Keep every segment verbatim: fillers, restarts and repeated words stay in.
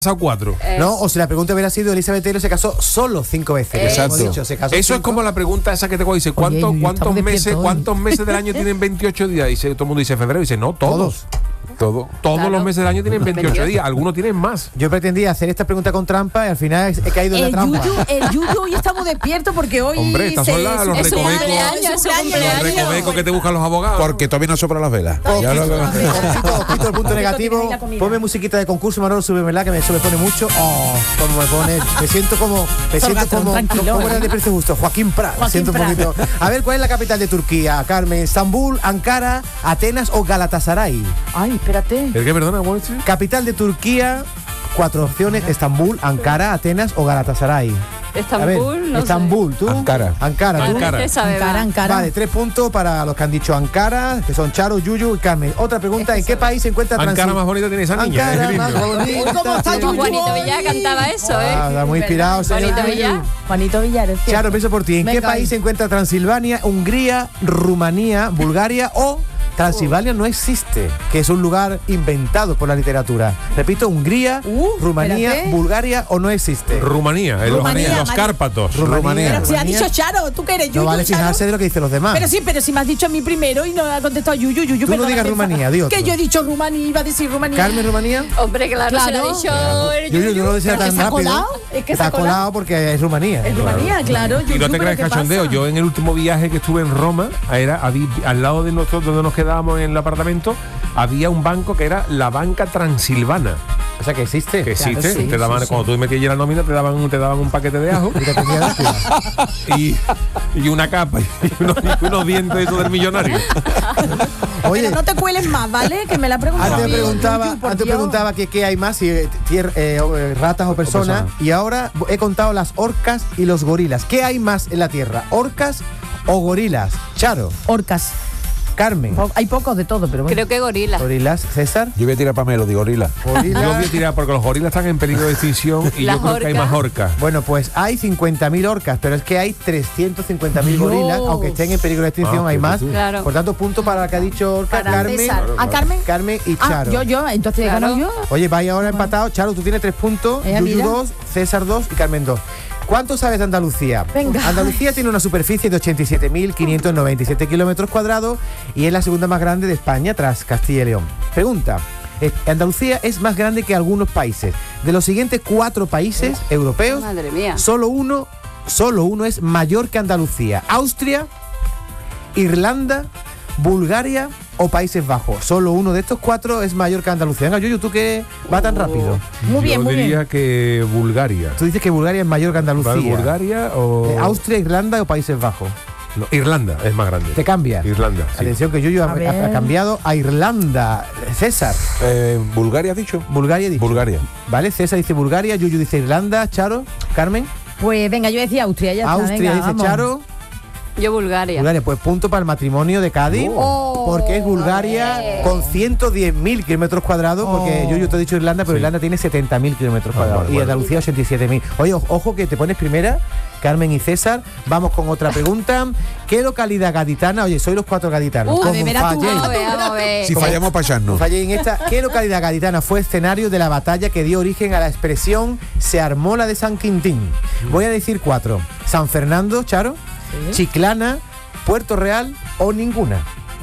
casado cuatro. Es... No, o si la pregunta hubiera sido Elizabeth Taylor se casó solo cinco veces. Exacto. Dicho, se casó Eso cinco. es como la pregunta esa que te dice, ¿cuántos, Oye, cuántos meses, hoy. cuántos meses del año tienen veintiocho días? Dice, todo el mundo dice febrero, dice, no, todos. Todos. Todo. Todos Claro. los meses del año tienen veintiocho veintiocho. días, algunos tienen más. Yo pretendía hacer esta pregunta con trampa y al final he caído en la El trampa. Yuyu, el Yuyu hoy estamos despiertos porque hoy Hombre, estas son las- los es su recovecos. cumpleaños, Es su es su cumpleaños. Los recovecos que te buscan los abogados. Porque todavía no soplan las velas. Ya lo- Ojito, ojito, el punto negativo. tienes la comida. Ponme musiquita de concurso, Manolo, sube, ¿verdad? Que me, eso me pone mucho. Oh, como me pone. Me siento como. Me siento Gastón, como. tranquilo, ¿Cómo era ¿eh? de precio justo? Joaquín Prat. Me Joaquín siento un Prat. poquito. A ver, ¿cuál es la capital de Turquía, Carmen? ¿Estambul, Ankara, Atenas o Galatasaray? Ay, espérate. ¿El qué, perdona, cómo dice? Capital de Turquía, cuatro opciones: Estambul, Ankara, Atenas o Galatasaray. Estambul, A ver, no Estambul, tú. Ankara. Ankara, tú. Ankara. Sé. Sabe Ankara, más. Ankara. Vale, tres puntos para los que han dicho Ankara, que son Charo, Yuyu y Carmen. Otra pregunta: ¿en qué país se encuentra Ankara Transil- más bonita tiene esa niña. Ankara es el más himno. bonita. ¿Cómo está tiene- Yuyu? Juanito Villar cantaba eso, ¿eh? Ah, está muy inspirado, señor. Juanito Yuyu. Villar. Juanito Villar, es cierto. Charo, empiezo por ti. ¿En qué Venga, país ahí. se encuentra Transilvania, Hungría, Rumanía, Bulgaria o Transilvania no existe, que es un lugar inventado por la literatura? Repito, Hungría, Uh, Rumanía, espérate. Bulgaria o no existe. Rumanía, en los, Rumanía, en los Mari- Cárpatos. Rumanía. Pero si ha Rumanía. dicho Charo, tú que eres Yuyu, No vale Charo. fijarse de lo que dicen los demás. Pero sí, pero si me has dicho a mí primero y no ha contestado Yuyu, Yuyu. Tú no perdona, digas me Rumanía, enfada. di otro. Que yo he dicho Rumanía, iba a decir Rumanía. Carmen, Rumanía. Hombre, claro, se lo ha Claro. dicho el Yuyu, Yuyu. no lo decía Pero que tan se ha rápido. colado, es que se Está ha colado. colado porque es Rumanía. En Rumanía, claro. Y Yuyu, no te ¿pero creas qué cachondeo, pasa? yo en el último viaje que estuve en Roma, era, habí- al lado de nosotros donde nos quedábamos en el apartamento, había un banco que era la banca transilvana, O sea, que existe. que Claro, existe, sí, te daban, sí, sí. cuando tú metías la nómina te daban, te daban un paquete de ajo Y te tenía lástima. y, y una capa y unos, y unos dientes de eso del millonario. Oye, Pero no te cueles más, ¿vale? Que me la preguntado. antes a mí, preguntaba, Yuyu, por antes Dios. preguntaba que qué hay más, si eh, tier- eh, o, eh, ratas o personas, personas. y ahora he contado las orcas y los gorilas. ¿Qué hay más en la Tierra? ¿Orcas o gorilas? Charo, Orcas. Carmen, Po- Hay pocos de todo, pero bueno. Creo que gorila. gorilas, César, Yo voy a tirar para Melody, gorila. Yo voy a gorilas. tirar porque los gorilas están en peligro de extinción y Las yo creo que hay orcas. más orcas. Bueno, pues hay cincuenta mil orcas, pero es que hay trescientos cincuenta mil Dios. gorilas, aunque estén en peligro de extinción, Ah, hay fíjate más. tú. Claro. Por tanto, punto para la que ha dicho Orca, Para Carmen, César. ¿A Carmen? Carmen y Ah, Charo. yo, yo, entonces Claro. gano yo. Oye, vaya ahora empatado. Charo, tú tienes tres puntos, Eh, Yuyu mira. dos, César dos y Carmen dos. ¿Cuánto sabes de Andalucía? Venga. Andalucía tiene una superficie de ochenta y siete mil quinientos noventa y siete kilómetros cuadrados y es la segunda más grande de España tras Castilla y León. Pregunta. eh, Andalucía es más grande que algunos países. De los siguientes cuatro países europeos, Madre mía. solo uno, solo uno es mayor que Andalucía. Austria, Irlanda, Bulgaria o Países Bajos. Solo uno de estos cuatro es mayor que Andalucía. Venga, Yuyu, ¿tú qué va tan rápido? Muy bien, yo muy diría bien. que Bulgaria. Tú dices que Bulgaria es mayor que Andalucía. ¿Bulgaria o Eh, Austria, Irlanda o Países Bajos. No, Irlanda es más grande. Te cambia. Irlanda, sí. Atención que Yuyu ha, A ver. ha- ha cambiado a Irlanda. César, Eh, ¿Bulgaria has dicho? Bulgaria dice. Bulgaria. Vale, César dice Bulgaria, Yuyu dice Irlanda, Charo, Carmen, Pues venga, yo decía Austria, ya está, Austria venga, dice vamos. Charo, Yo Bulgaria. Bulgaria, pues punto para el matrimonio de Cádiz, Oh. porque es Bulgaria Ole. con ciento diez mil kilómetros cuadrados, porque Oh. Yuyu te he dicho Irlanda, pero Sí. Irlanda tiene setenta mil kilómetros Ah, cuadrados vale, y vale. Andalucía ochenta y siete mil. Oye, o- ojo que te pones primera, Carmen y César. Vamos con otra pregunta. ¿Qué localidad gaditana? Oye, soy los cuatro gaditanos. Uh, como a ver, verás tú, falléis. Vamos a ver, vamos a ver. Si fallamos, para echarnos. Fallé en esta. ¿Qué localidad gaditana fue escenario de la batalla que dio origen a la expresión se armó la de San Quintín? Voy a decir cuatro. San Fernando, Charo, Chiclana, Puerto Real o ninguna.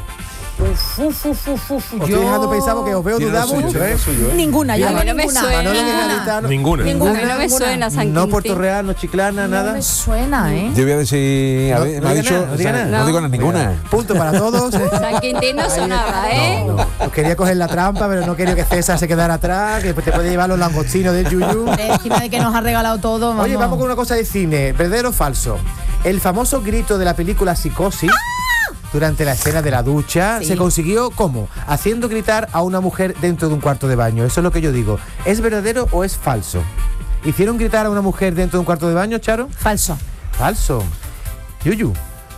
Uf, uf, uf, uf, uf, Os estoy dejando pensar porque os veo Tiene dudar lo suyo, mucho, tiene ¿eh? lo suyo, ¿eh? Ninguna, yo Mira, no a mí no me ninguna. suena. Manolo, que es Ninguna. gaditano. Ninguna. Ninguna, no me ninguna. suena San No Quintín. Puerto Real, no Chiclana, nada. No me suena, ¿eh? Yo voy a decir. A No, ver, no me ha diga dicho. nada, no diga o sea, nada. no digo No. ninguna. Punto para todos. San Quintín no sonaba, ¿eh? No, no. Os quería coger la trampa, pero no quería que César se quedara atrás, que te puede llevar los langostinos del Yuyu. Encima de que nos ha regalado todo, vamos. Oye, vamos con una cosa de cine, ¿verdadero o falso? El famoso grito de la película Psicosis durante la escena de la ducha Sí. se consiguió ¿cómo? Haciendo gritar a una mujer dentro de un cuarto de baño. Eso es lo que yo digo. ¿Es verdadero o es falso? ¿Hicieron gritar a una mujer dentro de un cuarto de baño, Charo? Falso. Falso. Yuyu.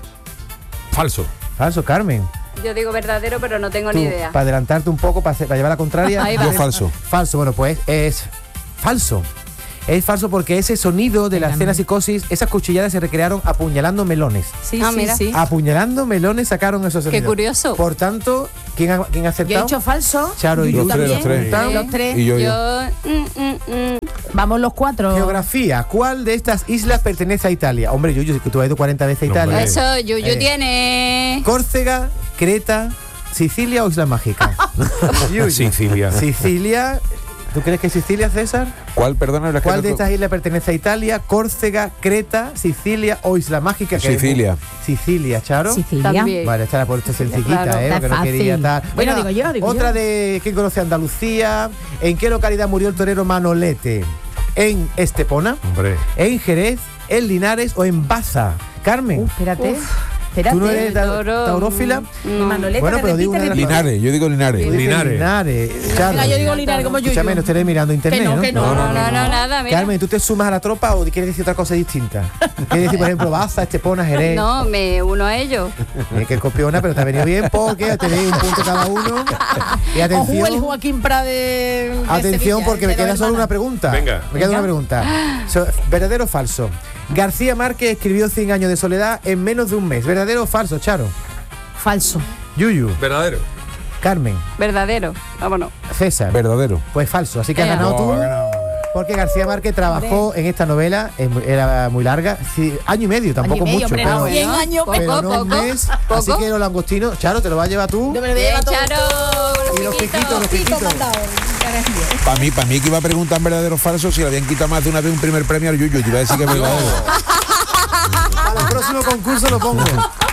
Falso. Falso, Carmen. Yo digo verdadero, pero no tengo Tú, ni idea. para adelantarte un poco, para, hacer- para llevar la contraria. Ahí va. Yo falso. Falso, bueno, pues es falso. Es falso porque ese sonido de la Venga, escena no. Psicosis, esas cuchilladas se recrearon apuñalando melones. Sí, Ah, sí, mira. sí. Apuñalando melones sacaron esos sonidos. Qué curioso. Por tanto, ¿Quién ha, quién ha Yo he acertado? dicho falso. Charo y Yuyu Los tres, los también. tres. Los tres. Y yo, yo. Yo. mm, mm, mm. Vamos los cuatro. Geografía. ¿Cuál de estas islas pertenece a Italia? Hombre, Yuyu, si tú has ido cuarenta veces a No, Italia. hombre. Eso, Yuyu Eh. tiene. Córcega, Creta, Sicilia o Isla Mágica. Yuyu. Sicilia. Sicilia. ¿Tú crees que es Sicilia, César? ¿Cuál, perdona? la que ¿Cuál no- de estas islas pertenece a Italia? Córcega, Creta, Sicilia o Isla Mágica. que es- Sicilia. Sicilia, Charo. Sicilia. También. Vale, esta la por esta sencillita, Claro. ¿eh? Está Porque no fácil. quería tal. Bueno, digo yo, digo otra yo. de ¿quién conoce Andalucía? ¿En qué localidad murió el torero Manolete? ¿En Estepona? Hombre. ¿En Jerez? ¿En Linares o en Baza? Carmen. Uh, espérate. Uf. Espérate. ¿Tú no eres ta- Toro, taurófila? no. Manolete, Bueno, me pero digo repite, una de las- repite. Linares, yo digo Linares. Tú dices Linares. Linares. Charo. Venga, yo digo Linares como Yuyu. Escúchame, no estaré mirando internet, Que no, ¿no? que no. No, no, no, nada, mira. Carmen, ¿tú te sumas a la tropa o quieres decir otra cosa distinta? ¿Quieres decir, por ejemplo, Baza, Estepona, Jerez? No, me uno a ellos. Mira que copiona, pero te ha venido bien porque tenéis un punto cada uno. Y Ojo, el atención, Joaquín Prade. de atención Sevilla, porque el me de queda los solo una hermanos. pregunta. Venga. Me queda Venga. una pregunta. So- ¿Verdadero o falso? García Márquez escribió cien años de soledad en menos de un mes. ¿Verdadero o falso, Charo? Falso. Yuyu, Verdadero. Carmen, Verdadero. Vámonos. César. Verdadero. Pues falso, así que has Ea. ganado No, tú. ha ganado. Porque García Márquez trabajó en esta novela, es mu- era muy larga, sí, año y medio, tampoco Año y medio, mucho. hombre, pero, no, cien Bueno, años. poco, pero no un poco, mes. poco. Así que los langostinos, Charo, te lo vas a llevar tú. Yo me lo voy a Bien, llevar todo. Charo. Y los piquitos, los Pico piquitos. mandado. Para mí, para mí que iba a preguntar en verdadero o falso si le habían quitado más de una vez un primer premio al Yuyu. Te iba a decir que es verdadero. Para el próximo concurso lo pongo.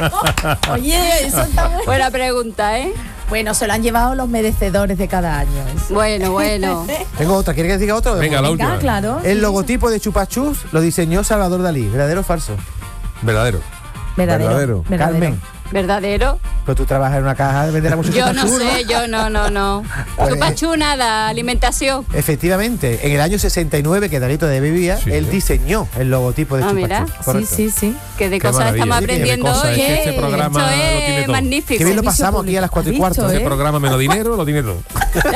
Oye, eso está bueno. Buena pregunta, ¿eh? Bueno, se lo han llevado los merecedores de cada año. eso. Bueno, bueno. Tengo otra, ¿quieres que diga otra? Venga, la última. Venga, claro. El sí, logotipo de Chupachus lo diseñó Salvador Dalí. ¿Verdadero o falso? Verdadero. Verdadero. Verdadero. Carmen, Verdadero. pero tú trabajas en una caja de vender a muchos Yo no Chupachus, sé, yo no, no, no. Pues- Chupachú nada, alimentación. Efectivamente, en el año sesenta y nueve que Dalí todavía vivía, Sí. él diseñó el logotipo de Ah, mira. Chupachus. Sí, Correcto. sí, sí. Que de Qué cosas maravilla. estamos Sí, qué aprendiendo cosas, hoy. es que este ¿eh? programa Esto lo tiene es todo. magnífico. Qué bien lo Servicio pasamos aquí a las cuatro y público. cuarto. ¿Visto, Ese eh? programa menos dinero, lo tiene todo.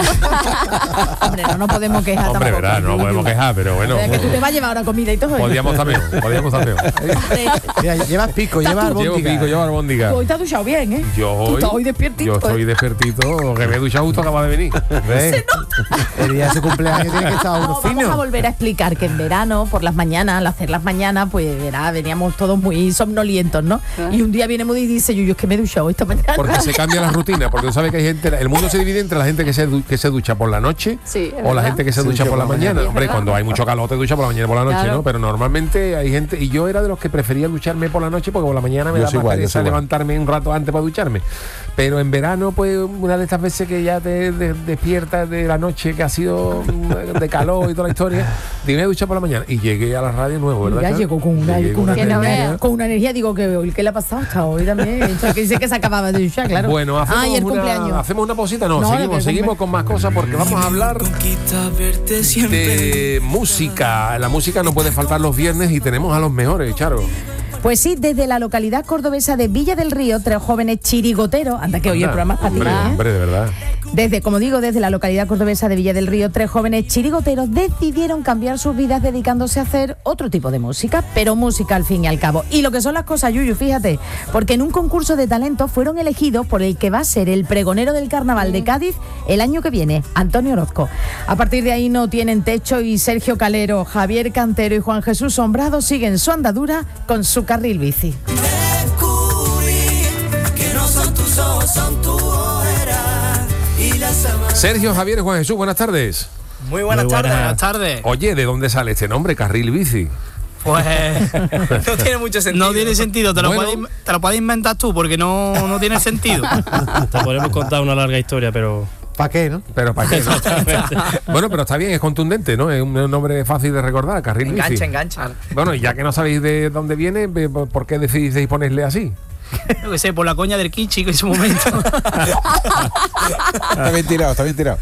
Hombre, no nos podemos quejar Hombre, tampoco. verdad, no podemos quejar, pero bueno. Es que tú te vas a llevar ahora comida y todo. ¿eh? Podríamos estar peor, podríamos estar peor. Mira, llevas pico, llevas Llevo albóndiga. pico, llevo albóndiga. Tú hoy te has duchado bien, ¿eh? Yo Tú hoy, estás hoy despiertito. yo estoy ¿eh? despiertito, que me he duchado justo, acaba de venir. ¿Ves? El día de su cumpleaños tiene que estar uno No, vamos a fino. volver a explicar que en verano, por las mañanas, al hacer las mañanas, pues verá, veníamos todos muy somnolientos, ¿no? Ah. Y un día viene Moody y dice, yo, yo es que me he duchado esta mañana. Porque se cambia la rutina, porque tú sabes que hay gente, el mundo se divide entre la gente que se, du- que se ducha por la noche Sí, es o la verdad. gente que se Se ducha ducha por la por la mañana. mañana. Hombre, Es cuando verdad. hay mucho calor te ducha por la mañana y por la noche, Claro. ¿no? Pero normalmente hay gente, y yo era de los que prefería ducharme por la noche porque por la mañana me Yo da soy más igual, yo pereza soy igual. levantarme un rato antes para ducharme. Pero en verano, pues una de estas veces que ya te de- despiertas de la noche que ha sido mm, de calor y toda la historia, te voy a duchar por la mañana. Y llegué a la radio nuevo, ¿verdad? Ya Charo? llegó con una, Llegué con una Que no energía, vea. con una energía, digo que hoy qué le ha pasado hasta hoy también. Entonces, que dice que se acababa de duchar, claro. Bueno, hacemos, ah, y el una, cumpleaños. hacemos una pausita, no, No, seguimos, que seguimos cumple- con más cosas porque vamos a hablar de música. La música no puede faltar los viernes y tenemos a los mejores, Charo. Pues sí, desde la localidad cordobesa de Villa del Río, tres jóvenes chirigoteros, anda que hoy el Anda, programa es para ti, hombre, ¿eh? hombre, de verdad. Desde, como digo, desde la localidad cordobesa de Villa del Río, tres jóvenes chirigoteros decidieron cambiar sus vidas dedicándose a hacer otro tipo de música, pero música al fin y al cabo. Y lo que son las cosas, Yuyu, fíjate, porque en un concurso de talento fueron elegidos por el que va a ser el pregonero del carnaval de Cádiz el año que viene, Antonio Orozco. A partir de ahí no tienen techo y Sergio Calero, Javier Cantero y Juan Jesús Sombrado siguen su andadura con su carril bici. Sergio, Javier y Juan Jesús, buenas tardes. Muy buenas Muy tardes, buenas. buenas tardes. Oye, ¿de dónde sale este nombre, Carril Bici? Pues no tiene mucho sentido. No tiene sentido, te lo, Bueno. puedes, te lo puedes inventar tú porque no, no tiene sentido. Te podemos contar una larga historia, pero ¿Para qué, no? Pero para qué, ¿no? Bueno, pero está bien, es contundente, ¿no? Es un nombre fácil de recordar, Carril Engancha, Bici. engancha. Bueno, y ya que no sabéis de dónde viene, ¿por qué decidís ponerle así? Yo que sé, por la coña del Kichi en su momento. Está bien tirado, está bien tirado.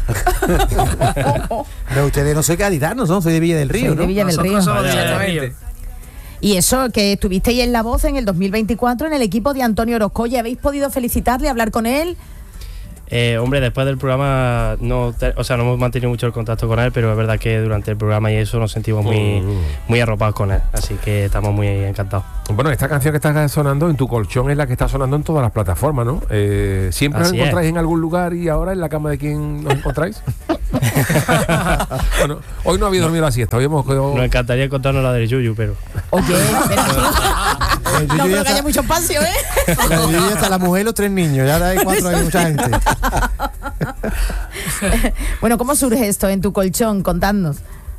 Pero ustedes no soy gaditanos, ¿no? Soy de Villa del Río, Soy de ¿no? Villa del Nosotros Río. somos de Vaya, Villa del Río. Y eso, que estuvisteis en La Voz en el dos mil veinticuatro en el equipo de Antonio Orozco. ¿Y habéis podido felicitarle, hablar con él? Eh, hombre, después del programa, no, te- o sea, no hemos mantenido mucho el contacto con él, pero es verdad que durante el programa y eso nos sentimos muy, Mm. muy arropados con él, así que estamos muy encantados. Bueno, esta canción que está sonando en tu colchón es la que está sonando en todas las plataformas, ¿no? Eh, ¿Siempre os Así encontráis es. en algún lugar y ahora en la cama de quién nos encontráis? Bueno, hoy no había dormido la siesta, hoy hemos quedado... Nos encantaría contarnos la del Yuyu, pero Oye, pero El Yuyu no ya creo que está- haya mucho espacio, ¿eh? la Yuyu ya está la mujer y los tres niños, ya hay cuatro, hay mucha gente. Bueno, ¿cómo surge esto en tu colchón? Contadnos.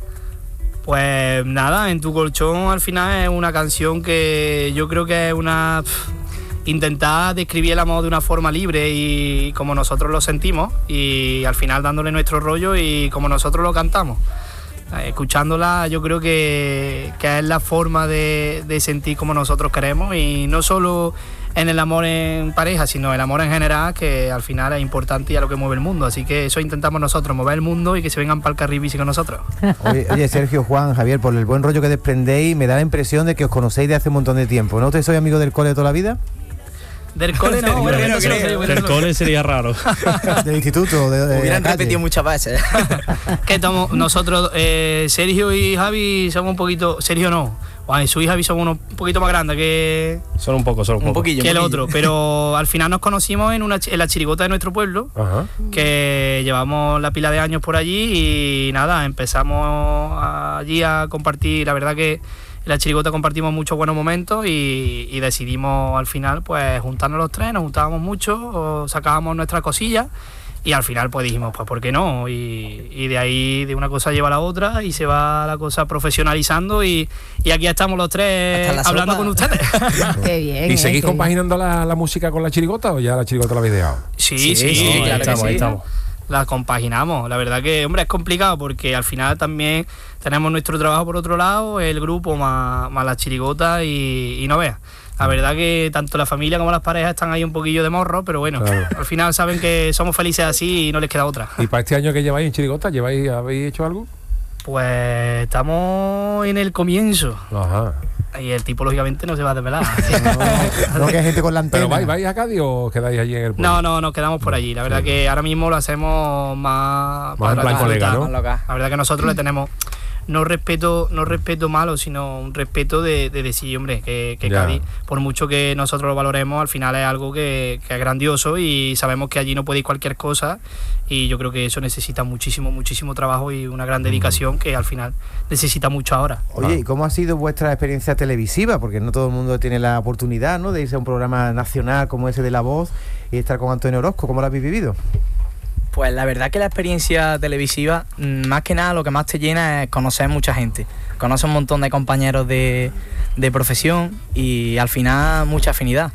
Pues nada, en tu colchón al final es una canción que yo creo que es una... pf, intentar describir el amor de una forma libre y como nosotros lo sentimos y al final dándole nuestro rollo y como nosotros lo cantamos. Eh, Escuchándola yo creo que, que es la forma de, de sentir como nosotros queremos y no solo en el amor en pareja, sino el amor en general, que al final es importante y a lo que mueve el mundo. Así que eso intentamos nosotros, mover el mundo y que se vengan para el carril bici con nosotros. Oye, oye, Sergio, Juan, Javier, por el buen rollo que desprendéis, me da la impresión de que os conocéis de hace un montón de tiempo. ¿No? ¿Ustedes sois amigos del cole de toda la vida? Del cole no, bueno, Bueno, no sé, creo. bueno, el no- cole sería raro. ¿Del instituto? De, de Hubieran la calle? repetido muchas veces. que estamos nosotros, eh, Sergio y Javi somos un poquito, Sergio no, Juan, Jesús y Javi somos unos un poquito más grandes que, Solo un poco, solo un Un poco. poquillo. que el un otro, poquillo. pero al final nos conocimos en, una, ch- en la chirigota de nuestro pueblo, Ajá. que llevamos la pila de años por allí y nada, empezamos allí a compartir, la verdad que en la chirigota compartimos muchos buenos momentos y, y decidimos al final pues juntarnos los tres, nos juntábamos mucho, o sacábamos nuestras cosillas y al final pues dijimos pues ¿por qué no? Y, y de ahí de una cosa lleva a la otra y se va la cosa profesionalizando y, y aquí estamos los tres Hasta la hablando sopa. con ustedes. Qué bien. ¿Y ¿eh? seguís Qué compaginando la, la música con la chirigota o ya la chirigota la habéis dejado? Sí, Sí, sí, sí, ahí claro que estamos, ahí sí. estamos. La compaginamos. La verdad que, hombre, es complicado porque al final también tenemos nuestro trabajo por otro lado, el grupo más, más la chirigota y, y no veas. La verdad que tanto la familia como las parejas están ahí un poquillo de morro, pero bueno, Claro. al final saben que somos felices así y no les queda otra. ¿Y para este año que lleváis en chirigota, lleváis, habéis hecho algo? Pues estamos en el comienzo Ajá. y el tipo lógicamente no se va a desvelar. No, no, que hay gente con la antena. ¿Pero vais, vais a Cádiz o os quedáis allí en el pueblo? No, no, nos quedamos por allí. La verdad que ahora mismo lo hacemos más... Más en para plan disfrutar. colega, ¿no? Loca. La verdad que nosotros le tenemos no respeto, no respeto malo, sino un respeto de, de decir, hombre, que, que Ya. Cádiz, por mucho que nosotros lo valoremos, al final es algo que, que es grandioso y sabemos que allí no puede ir cualquier cosa y yo creo que eso necesita muchísimo, muchísimo trabajo y una gran dedicación que al final necesita mucho ahora. Oye, ¿y cómo ha sido vuestra experiencia televisiva? Porque no todo el mundo tiene la oportunidad, ¿no?, de irse a un programa nacional como ese de La Voz y estar con Antonio Orozco. ¿Cómo lo habéis vivido? Pues la verdad que la experiencia televisiva, mm, más que nada lo que más te llena es conocer mucha gente. Conoces un montón de compañeros de, de profesión y al final mucha afinidad.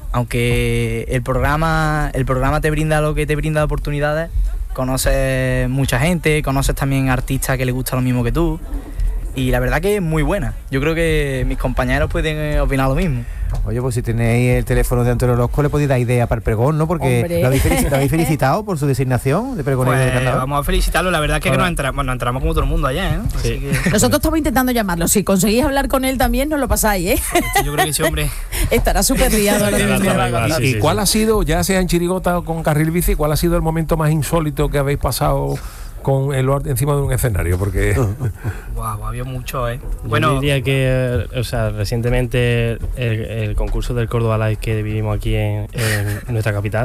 Aunque el programa, el programa te brinda lo que te brinda oportunidades, conoces mucha gente, conoces también artistas que les gusta lo mismo que tú. Y la verdad que es muy buena. Yo creo que mis compañeros pueden eh, opinar lo mismo. Oye, pues si tenéis el teléfono de Antonio Orozco, le podéis dar idea para el pregón, ¿no? Porque Hombre. lo habéis, felici- lo habéis felicitado por su designación de pregonero de Pues carnaval. vamos a felicitarlo, la verdad es que Ahora. nos entramos, nos entramos como todo el mundo allá, ¿eh? Así Sí. que Nosotros estamos intentando llamarlo. Si conseguís hablar con él también, nos lo pasáis, ¿eh? yo creo que ese hombre... Estará súper liado ahora Sí, mismo. está igual, sí, ¿Y sí, cuál sí. ha sido, ya sea en chirigota o con carril bici, cuál ha sido el momento más insólito que habéis pasado con el or- encima de un escenario? Porque Wow, había mucho, ¿eh? Yo Bueno, diría que, o sea, recientemente el, el concurso del Córdoba Live que vivimos aquí en, en nuestra capital,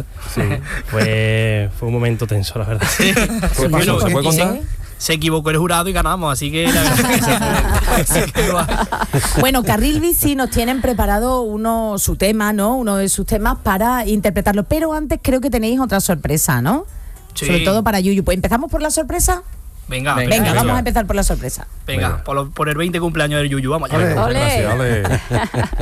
fue, fue un momento tenso, la verdad. ¿qué pasó? bueno, ¿Se puede y- contar? se equivocó el jurado y ganamos, así que la verdad que se- así que va. Bueno, Carril Bici nos tienen preparado uno su tema, ¿no? Uno de sus temas para interpretarlo. Pero antes creo que tenéis otra sorpresa, ¿no? Sí. Sobre todo para Yuyu. Pues empezamos por la sorpresa. Venga, Venga, Venga, venga, vamos a empezar por la sorpresa. venga, Venga. por, lo- por el veinte cumpleaños del Yuyu, vamos allá. Ole. Gracias, ole.